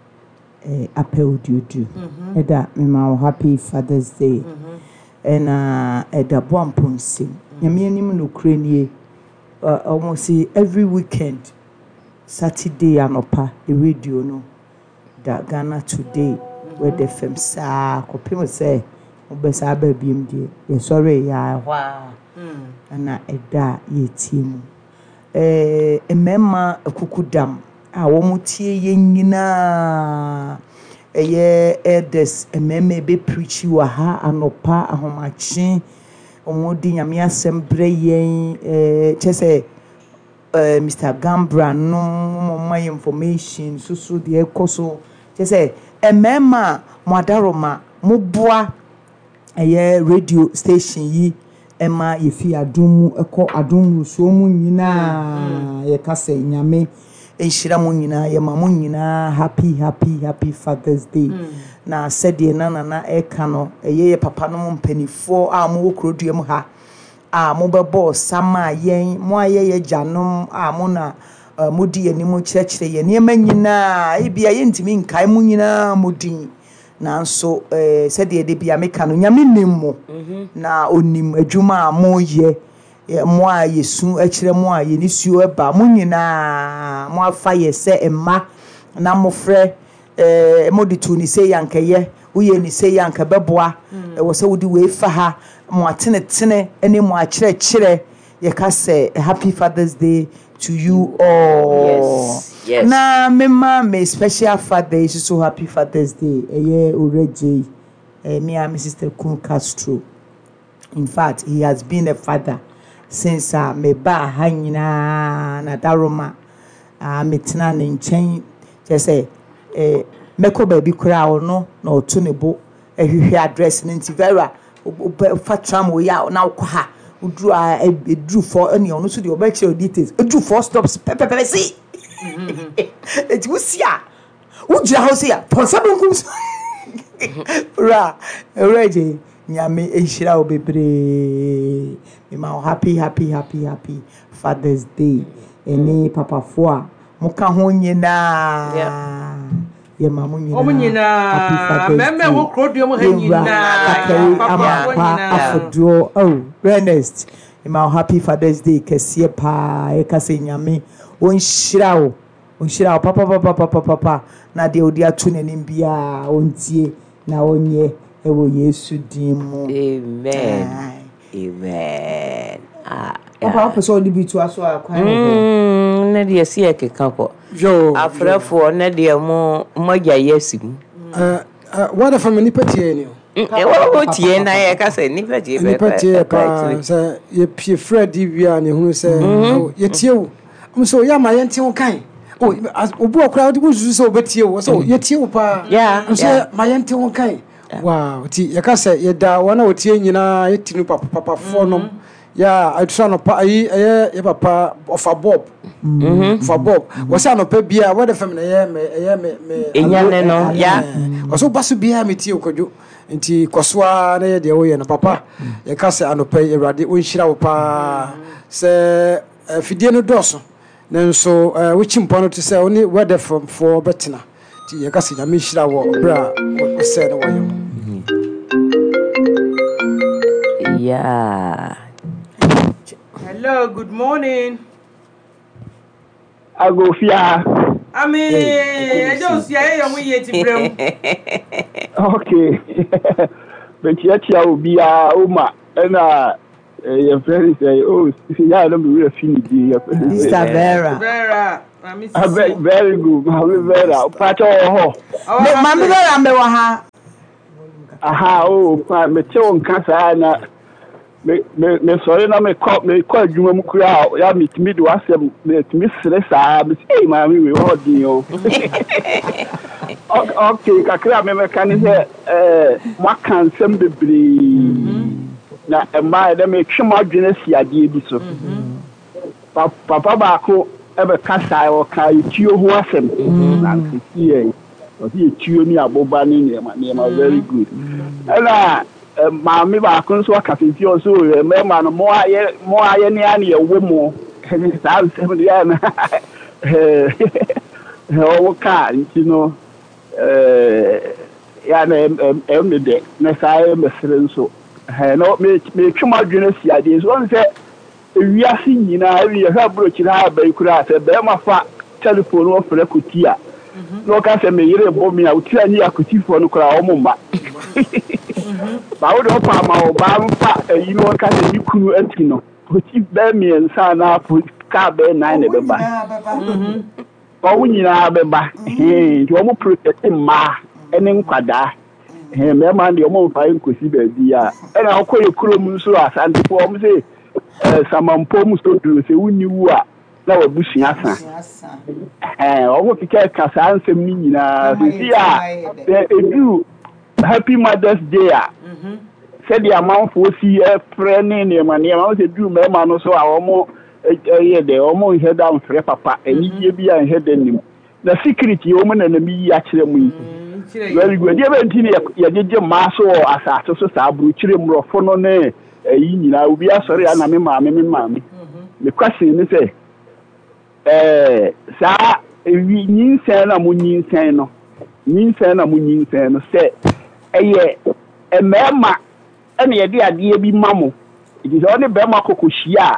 Speaker 1: eh apel dudu. Eda me ma happy Father's Day. And uh eda bomponsim. Nyame anim no krenie uh almost every weekend Saturday anopa the radio no da Ghana Today where the fem sa kopim say obesa ba biem die ye sorry ya hwa ana eda ye timu eh emema akukudam a wo mutie ye nyina eye elders ememe be preach wa ha anopa ahomachi omodi nyame assemble yen eh chese eh Mister Gambra no my information so so de ekoso chese emema mwadaroma mubua eye radio station yi ema yefi adumu eko adumu so mu nyina ye kase nyame enhira mu nyina ye ma mu nyina happy happy happy Father's Day. Mm. Na said ye nana na eka no eye ye papa no mpanifo a mo wokrodua mu ha a mo bebo sama yen mo aye ye janom a mo na modi animu kyerɛkyerɛ ye ne ma nyina e bia ye ntimi nkai mu nyina modi nanso eh said ye de bia meka no nyame nimmo na onim adwuma a mo ye mo a yesu akyerɛ mo a ye ni suo eba mo nyina mo afa ye se emma na mo frɛ eh mo de tu ni se yankeye wo ye ni se yanka beboa e wo se wo di we fa ha mo atene tene ene mo akyerɛ kyerɛ ye ka say happy Father's Day to you all.
Speaker 3: Yes, yes.
Speaker 1: Na me ma me special Father is so happy Father's Day. Eye already eh me and my sister Kun Castro. In fact, he has been a father since uh, me ba hanyina na daroma ah me tena ne nchen just say eh meko ba bi kura ono na oto ne bo ehwehwe address ne ntivera fa tram wo ya na wo ha udru a edru for any ono so the obekye details edru for stops pepe pepe see it was sia uja house ya ponsabunkum ra already nyame enhira obebre me ma happy happy happy happy Father's Day eni papa fo a muka ho nyina ye ma mo nyina
Speaker 2: o nyina meme wo krodua mo ha nyina
Speaker 1: papa afodo oh Ernest me ma happy Father's Day kese pa e kase nyame onhira o onhira o papa papa papa papa na de odi atu nanim bia ontie na onye ewo Yesu dimu.
Speaker 3: Amen. Amen. Ah.
Speaker 1: Papa person di bitu aso akwan ho.
Speaker 3: Mm, na de sie keka ko.
Speaker 4: Yo.
Speaker 3: Afrefo na de mo moja yesim.
Speaker 4: Eh what if me nipatie ni o.
Speaker 3: E wo tie na ye ka se nipatie be.
Speaker 4: Nipatie pa se ye pie Freddy bia ne hu se ye tie wo. Um so ya ma ye ntie wo kan. Oh obu okra wo zuzu se obetie wo so ye tie wo pa. Um so ma ye ntie wo kan. Wow, ti yaka say ye da wana otie nyina ye tinu papa papa fo no ya atwa no pa yi ye ye papa ofa Bob mhm for Bob wo say no pa bia what the family ye me ye me me
Speaker 3: enyane no ya
Speaker 4: wo so basu bia me tie okodwo nti kosoa na ye de wo ye no papa yaka say anopa Ewrade wo nhira wo pa se fidie no doso nanso wo chimpa no to say oni weather from for betena ti yaka say na me nhira wo bra wo say no wo ye
Speaker 3: Yeah.
Speaker 2: Hello, good morning.
Speaker 6: Agofia.
Speaker 2: I mean, I don't see I am yet to bring.
Speaker 6: Okay. But yet you be a Uma and uh your friend say, oh, yeah, I don't be affinity.
Speaker 1: Sister Vera.
Speaker 2: Vera.
Speaker 6: Very, very good. Vera. Pacho ho.
Speaker 1: Mami Vera me wa ha.
Speaker 6: Aha, oh, me che on kasa na me me me sorry na me call me call adwuma mu kura ya me timi do asem me timi sere saa me say mami we ho din o. Okay, kakra me me kan say eh maka nsem bebre na emma de me twem adwene si ade bi so. Papa ba ko ebe kasa o kai tio ho asem na nsi e o ti tio ni aboba ni ne ma ne ma very good. Ela Mammy Bakun so cafe also, remember more aye more aye ni ani a woman. And it's out seventy years. Oh, can you know? Yan em the day. Next I am a friend so. No, make make too much goodness. Ya days one say we are seeing you know, we have broken our bakery. I said, Bema fat telephone off for a cutia. No, can say me, you're a bomb. I would tell you a cutie for no crowd. Ba wo do pa ma o ba mfa yi no ka se nikunu antino oti ba mi ensa na afu ka be nine ne be ba mhm ba wo nyina be ba eh jo mo protect ma ene nkwada eh me ma de mo mfa nkosi ba bia e na akoye kurom nso asante fo mo se eh samampo mu so duro se wuni wu a na wa busua sa eh o mo fika ka sa ansem ni nyina se a edu Happy Mother's Day. Mhm. Said the amount for see a friend in the money. I want to do my man so I almost a year they almost head down for papa and you be and head in him. The security woman and me actually very good. You haven't seen you did your mass or as a so sabu children for no name. I will be sorry and I'm mammy, mammy. The question is say, eh, sir, we need send a moon send no. Mean send a moon send no say. Eye emema ene ye de ade bi mamo it is only bema kokohia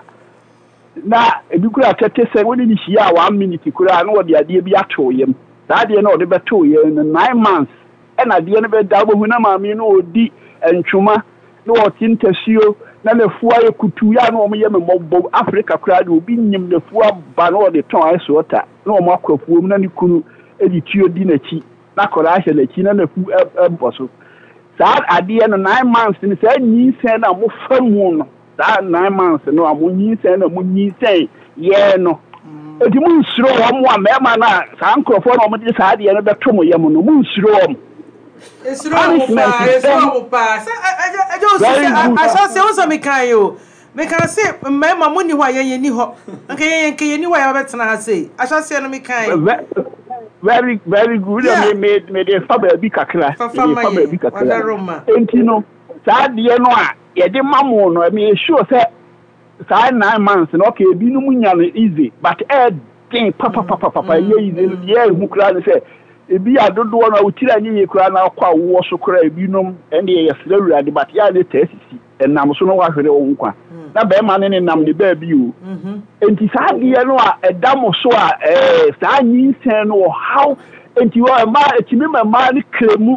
Speaker 6: na ebi kura tete se woni ni hia one minute kura na wo de ade bi ato yem da de na wo de beto yem nine months ena de ne be da bo hu na maami no odi entwuma na wo tintasio na lefuwa ye kutu ya na wo ye membo Africa kura de obi nyim lefuwa ba na wo de ton aso ota na wo makwafuo mu na ni kunu edi tio di na chi na kora ahye na chi na na fu emboso that idea no nine months ni say nyi sen na mo famu no that nine months no amo nyi sen na mo nyi sen ye no edi mo nsuro wo mo a mema na sa nkrofo na mo de sa idea no beto mo ye mo no mo nsuro wo
Speaker 2: esuro mo pa esuro mo pa sa ajo si asa se wo so me kan yo me kan se mema mo ni ho ayen ni ho nka yen ke ni ho ya betena ha sei asa se no me kan
Speaker 6: very very good. Yeah. Me me me de fa ba bi kakra
Speaker 2: fa fa ba bi kakra
Speaker 6: enti no sa de no a ye de mamo no me sure say sa nine months no okay bi no munya no easy but eh thing papa papa papa ye easy ye hu kra no say e bi adodo no awutira nyi kra na akwa wo so kra bi no ende ye sira wurade but ya de tesisi enam so no wa hwere wo nkwa na be ma ne ne nam de ba bi o mhm enti sa de no a edam so a eh sa nyi sen no how enti wa ma etimi ma ma ne kremu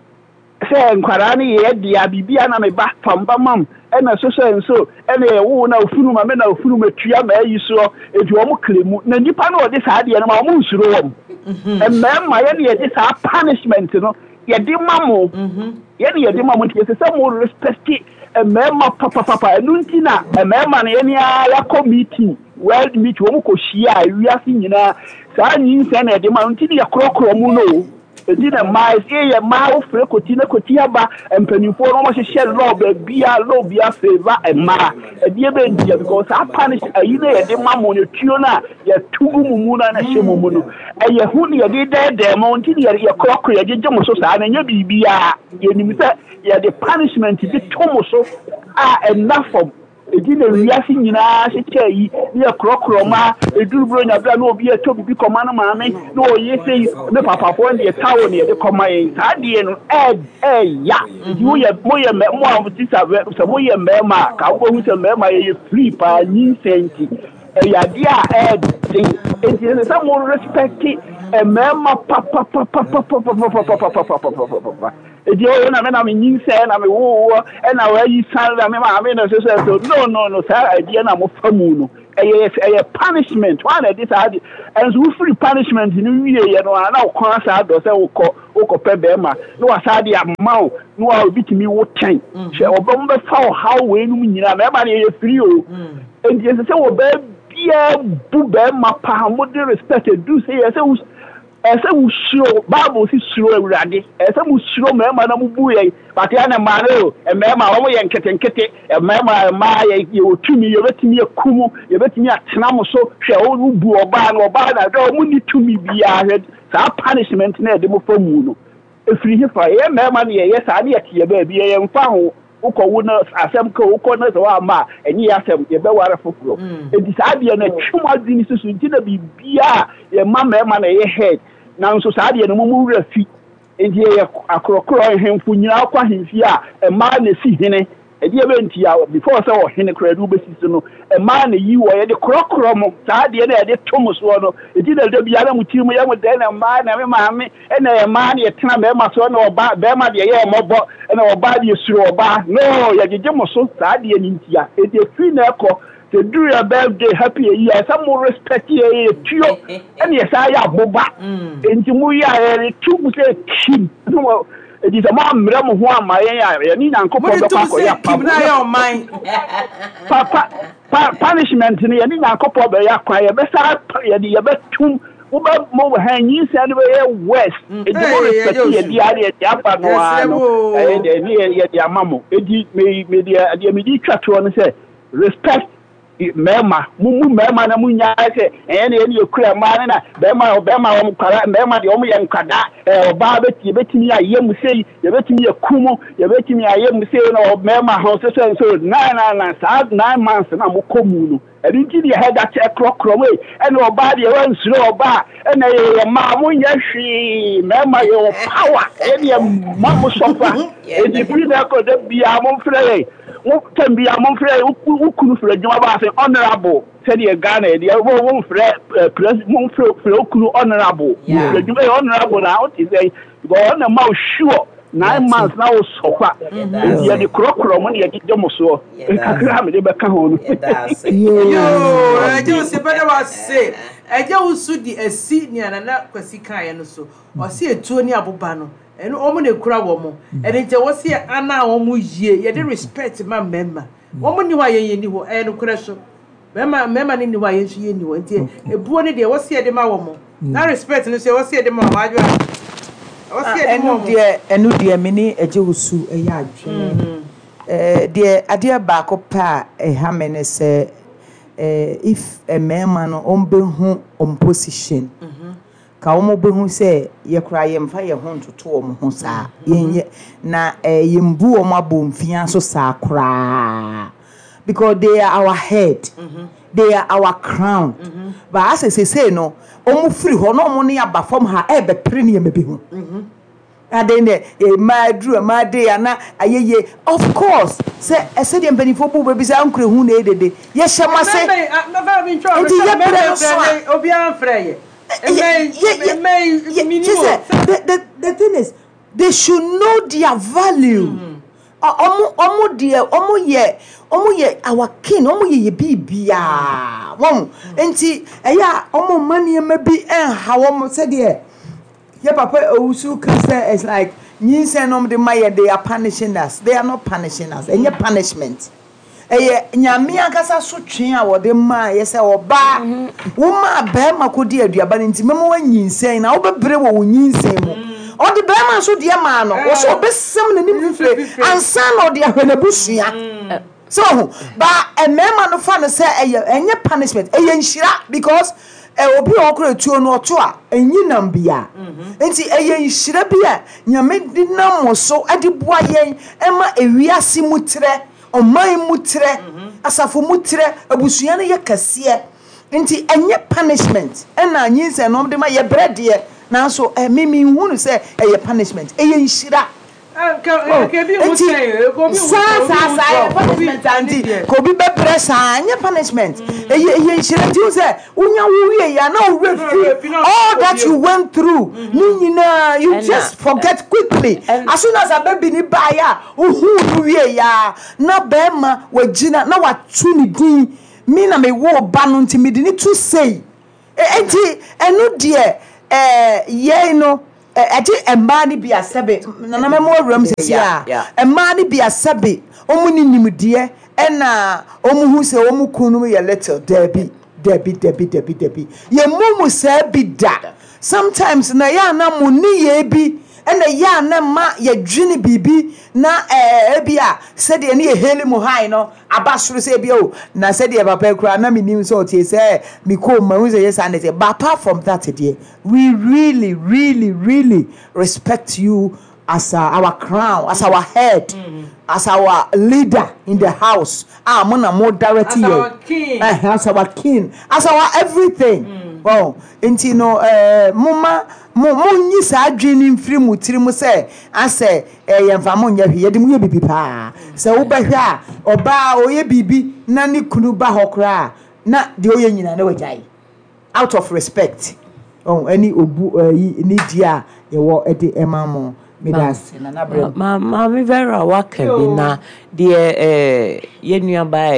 Speaker 6: se nkwara ne ye dia bibia na me ba pamba mam ena so so enso ena ye wo na ofunu ma me na ofunu matua ma yi so enti wo mo kremu na nipa no de sa de no ma mo nsuro wo emma ma ye ne ye de sa punishment no ye de mamo mhm ye ne ye de mamo ti se se mo respect emma papa papa enunti na emma na ye ne ya committee world meet wo mo ko hia wi ase nyina sa nyi nse na de ma nti ne ye krokro mu no edi na mai e ye ma wo fre koti na koti aba empanifo no mo hye law ba bia law bia favor emma edi e be ndia because a punish ayi na ye de ma mo ne tuo na ye tugu mu mu na na hye mu mu no e ye hu ne ye de de de mo nti ne ye krokro ye gege mo so sa na nya bibia ye nim se ye de punishment bi to mo so a enough of edi na wiase nyinaa hyehyɛ yi ne krokroma eduru bro nya bra na obi eto bibi koma na maame na oye sei ne papafo ne tawo ne de koma yi saa de no eh eh ya edi wo ye mo ye mo amti sa so mo ye mema ka wo hu se mema ye free pa nyin senti e ya dia eh edi ne sa mo respect e mema pa pa pa pa pa pa pa pa pa pa pa edi o na me na me nyin se na me wo e na wa yi san na me ma me na so so no no no sa edi na mo famu no eh eh punishment one na this had and so free punishment ni wie ye no na o kon sa do se wo ko wo ko pe be ma no wa sa de amao no wa obi timi wo ten she obom be fa how we nu nyina me ba na ye free o edi se wo be bia bu be ma pa mo de respect do say ye se ese mu shiro Bible si shiro awurade ese mu shiro mema na mu buye batia na mare e mema wo ye nkete nkete e mema ma ye ye otumi ye betimi akumu ye betimi atena mo so hwe wo nu bu oba na oba na do mu ni tumi bia he sa punishment na de mo famu no efiri hefa ye mema na ye sa na ye tie ba bia ye mfa ho uko wo na asem ka uko na so ama enyi asem ye be ware foforo e di sa bia na twuma di ni susu nti na bibia ye ma mema na ye head na nso saa de no mu wura fi enti ye akrokro hemfu nyina akwa hemfi a e ma na si hene e de be nti a before say o hene kradu be sisi no e ma na yi wo ye de krokro mo saa de na ye de tom so no e di na de bia na muti mu ye mu de na ma na me ma me e na ye ma na ye tena be ma so na oba be ma de ye mobo e na oba de suru oba no ye gege mo so saa de ni nti a e de fi na ekọ to do your birthday happy year some more respect ye tio and yes I ya boba enti mu ya e tu mu se kim no e di sama mra mo ho ama ye ya ni nyankopɔ do kwa ya pa
Speaker 2: na ya o man
Speaker 6: papa punishment ni ye ni nyankopɔ be ya kwa ye be sa ye di ye be tum wo ba mo hanyi se no ye west e di mo respect ye di ari ye apa no ano e de ni ye di amamo e di me me di ade me di twato no se respect mema mumu mema na munya se eh na ye kura ma na bema bema wo kwara bema de wo ye nkada eh oba beti betimi aye mu sei ye betimi akumu ye betimi aye mu sei na mema ho so so so na na na sa nine months na mo komu no edi ti de head at krokro we and oba de wan suro oba and ye ma munya hwi mema ye power e de ma mo sofa e di bi na ko de bia mo frere wo can be among friends who could for a job as an honorable, said the Ghana, the one president, Kulu honorable. The honorable now is a go on the mouth sure. Nine months now so far. Yeah, the crocodile money I get them so. They back home.
Speaker 2: Yo, I just say, but I was say, I just would see a senior and not Quasica and so, or see a Tony Abubano. And woman a crowd woman, and it was here Anna almost ye, you didn't respect my member. Woman knew I knew and crash. Member, member in the way she knew, and a bonny day was here the my woman. Now respect and say, what's here the more.
Speaker 1: ɛnu deɛ ɛnu deɛ mini ɛgye wusu ɛyɛ adwene ɛɛ deɛ adeɛ baako pa a ɛha mɛ ne sɛ ɛɛ if ɛmɛɛma no ɔmo bɛ hu ɔmo position ka ɔmo bɛ hu sɛ yɛ kora yɛ mfa yɛ ho ntoto ɔmo ho saa yɛn yɛ na ɛɛ yɛn bu ɔmo abɔ mfia so saa koraa because they are our head mm-hmm. they are our crown mm-hmm. but as I say say no omu free ho no omu ne aba fam ha e be pere ne me be hu mhm ade ne e ma dru ma de ana ayeye of course say ese de mpanifo bu be bi say ankure hu na edede ye hyema se
Speaker 2: na ba bi ntwa o say me obi an freye e me minimum
Speaker 1: the the the thing is they should know their value mm-hmm. omu omu de omu ye omu ye our king omu ye bibia won enti eya omu mani ma bi en ha omu se de ye papa owusu kristen is like yin say no de maye they are punishing us they are not punishing us any punishment eye nyame akasa so twen a wo de ma ye say oba wo ma ba ma kodi aduaba enti memo wanyin sen na wo bebre wo yin sen mu on the Bema so dear man, or so best some in the and son or the Abenabusia. So, but a man of fun say any punishment, a yenshira because a will be okra two no two, and you nambia. And see a yenshira beer, Yamed did no more so at the boy, Emma, a ria simutre, or my mutre. asafo mutre abusua no ye kase nti enye punishment ena nyinse no de ma ye brede na so mimi hunu se eye punishment eye nhira punishment anti kobi be press anya punishment eye eye nhira ti se unya wuye ya na refi all that you went through ni nyina you just forget quickly as soon as a baby ni baya uhu wuye ya na bema wagina na watu ni din me na me wo ba no nti me di ni to say enti enu de eh ye no ati emba ni bia sebe na na memo awram sisi a emba ni bia sebe omuni nimde ena omuhu se omukunu ye little debi debi debi debi debi ye mumu se bi da sometimes na ya na muni ye bi ena ya na ma ye dwini bibi na eh bia se de ne ye heli mu hai no abasuru se bia o na se de papa kura na minim so tie se mi ko ma hu se yes and say but apart from that dear we really really really respect you as uh, our crown as our head mm-hmm. as our leader in the house ah mo na mo directly
Speaker 2: as our king
Speaker 1: uh, as our king as our everything mm. Well enti no eh mama mo mo nyi sa adwini mfiri mu tiri mu se ase yemfa mo nya hwe yede mu ye bibi pa se wo ba hwe a oba oye bibi na ni kunu ba hokra na de oye nyina na wajai out of respect oh any obu ni dia ye wo ede emamo medas na na bre
Speaker 3: ma ma me vera waka bi na de eh ye nua ba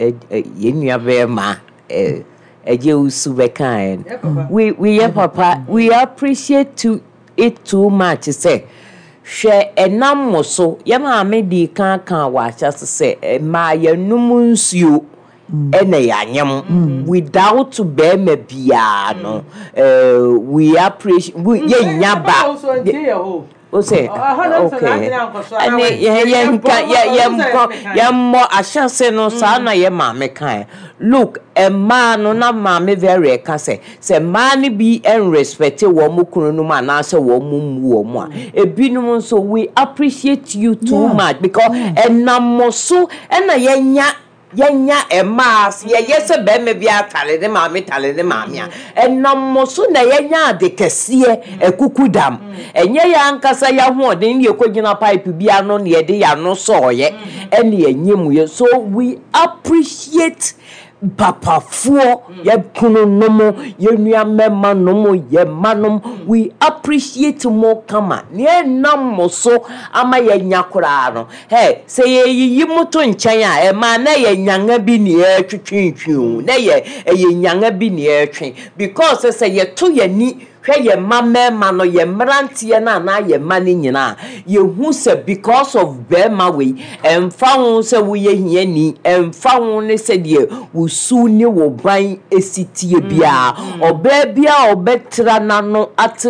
Speaker 3: ye nua be ma eh eje usubekan we we yeah, papa we appreciate to it too much say hwe enam mo so ye ma me di kan kan wa cha se ma ye num nsuo ene yanyem without to be me bia no uh, we appreciate we ye nyaba o say okay ani ye ye nka ye ye mko ye mo ahyase no sa na ye ma me kan look a man no na ma me very ka say say man bi en respect wo mo kunu no ma na say wo mo mu wo mo a ebinum so we appreciate you too yeah. much because enam so na ye nya yenya emas ye yese be me bia tale de ma me tale de ma mia enam so na yenya de kese ekukudam enye ya nkasa ya hoden ye kogina pipe bia no ne de ya no so ye ene enyemu ye so we appreciate papa fuo ye kunu nomo ye nua mema nomo ye manom we appreciate more kama ne nam so ama ye nyakora no hey say ye yi muto nchen a e ma na ye nyanga bi ne e twetwetwu na ye ye nyanga bi ne e twen because say ye to ye ni hwe ye mamema no ye mrantie na na ye mani nyina ye hu se because of bema we emfa hu se wo ye hia ni emfa hu ne se de wusu ni wo ban esitie bia oba bia obetra na no